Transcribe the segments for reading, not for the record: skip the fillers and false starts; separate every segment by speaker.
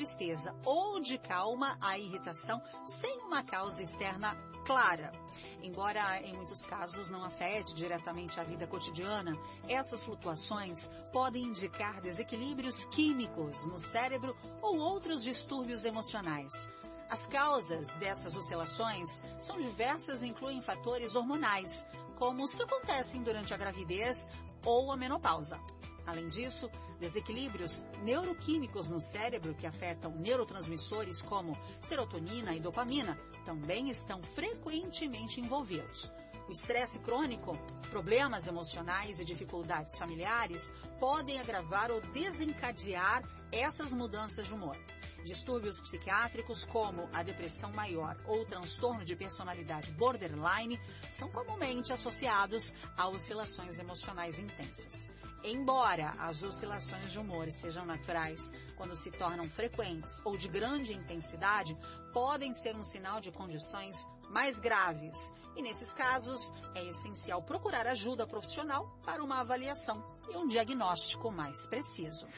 Speaker 1: tristeza ou de calma a irritação sem uma causa externa clara. Embora em muitos casos não afete diretamente a vida cotidiana, essas flutuações podem indicar desequilíbrios químicos no cérebro ou outros distúrbios emocionais. As causas dessas oscilações são diversas e incluem fatores hormonais, como os que acontecem durante a gravidez ou a menopausa. Além disso, desequilíbrios neuroquímicos no cérebro que afetam neurotransmissores como serotonina e dopamina também estão frequentemente envolvidos. O estresse crônico, problemas emocionais e dificuldades familiares podem agravar ou desencadear essas mudanças de humor. Distúrbios psiquiátricos como a depressão maior ou o transtorno de personalidade borderline são comumente associados a oscilações emocionais intensas. Embora as oscilações de humor sejam naturais, quando se tornam frequentes ou de grande intensidade, podem ser um sinal de condições mais graves. E nesses casos, é essencial procurar ajuda profissional para uma avaliação e um diagnóstico mais preciso.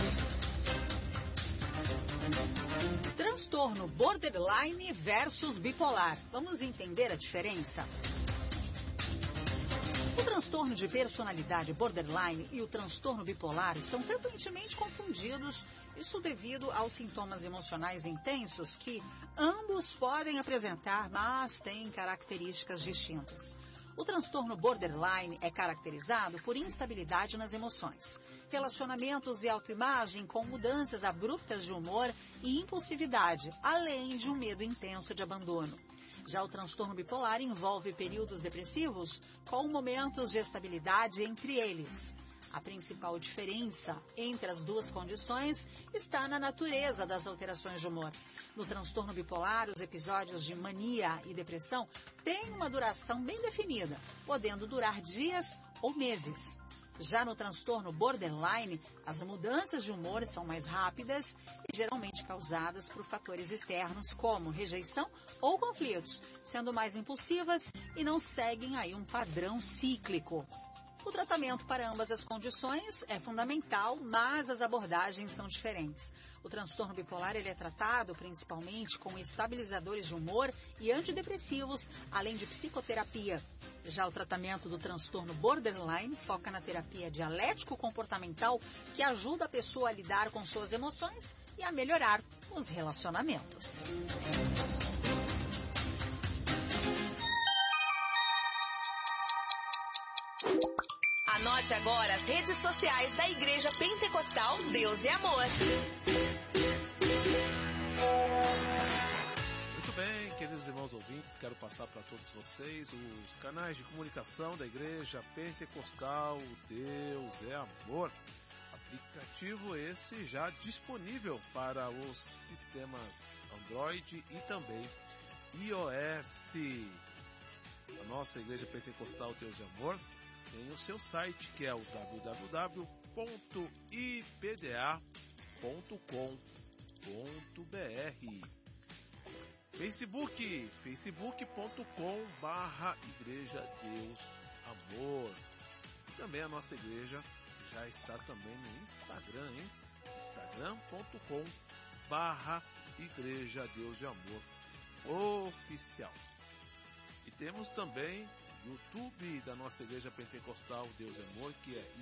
Speaker 1: Transtorno borderline versus bipolar. Vamos entender a diferença? O transtorno de personalidade borderline e o transtorno bipolar são frequentemente confundidos, isso devido aos sintomas emocionais intensos que ambos podem apresentar, mas têm características distintas. O transtorno borderline é caracterizado por instabilidade nas emoções, relacionamentos e autoimagem com mudanças abruptas de humor e impulsividade, além de um medo intenso de abandono. Já o transtorno bipolar envolve períodos depressivos com momentos de estabilidade entre eles. A principal diferença entre as duas condições está na natureza das alterações de humor. No transtorno bipolar, os episódios de mania e depressão têm uma duração bem definida, podendo durar dias ou meses. Já no transtorno borderline, as mudanças de humor são mais rápidas e geralmente causadas por fatores externos como rejeição ou conflitos, sendo mais impulsivas e não seguem aí um padrão cíclico. O tratamento para ambas as condições é fundamental, mas as abordagens são diferentes. O transtorno bipolar ele é tratado principalmente com estabilizadores de humor e antidepressivos, além de psicoterapia. Já o tratamento do transtorno borderline foca na terapia dialético-comportamental, que ajuda a pessoa a lidar com suas emoções e a melhorar os relacionamentos.
Speaker 2: Anote agora as redes sociais da Igreja Pentecostal Deus e Amor.
Speaker 3: Muito bem, queridos irmãos ouvintes, quero passar para todos vocês os canais de comunicação da Igreja Pentecostal Deus é Amor. Aplicativo esse já disponível para os sistemas Android e também iOS. A nossa Igreja Pentecostal Deus é Amor tem o seu site, que é o www.ipda.com.br. facebook.com/Igreja Deus Amor. Também a nossa igreja já está também no Instagram, hein? instagram.com/Igreja Deus de Amor Oficial. E temos também YouTube da nossa Igreja Pentecostal Deus de Amor, que é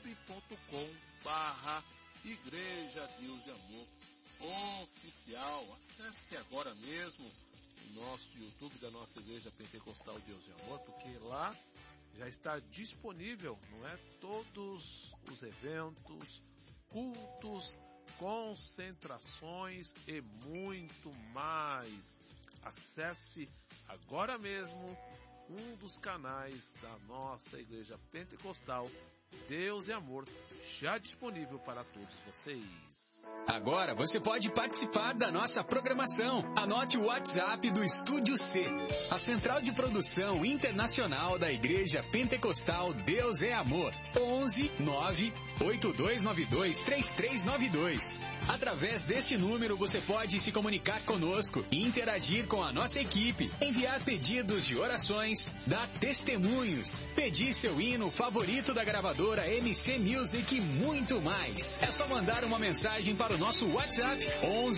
Speaker 3: youtube.com/Igreja Deus de Amor Oficial. Acesse agora mesmo o nosso YouTube da nossa Igreja Pentecostal Deus de Amor, porque lá já está disponível, não é? Todos os eventos, cultos, concentrações e muito mais. Acesse agora mesmo um dos canais da nossa Igreja Pentecostal Deus e Amor, já disponível para todos vocês.
Speaker 4: Agora você pode participar da nossa programação. Anote o WhatsApp do Estúdio C, a central de produção internacional da Igreja Pentecostal Deus é Amor. 11 9 8292 3392. Através deste número você pode se comunicar conosco e interagir com a nossa equipe, enviar pedidos de orações, dar testemunhos, pedir seu hino favorito da gravadora MC Music e muito mais. É só mandar uma mensagem para o nosso WhatsApp 11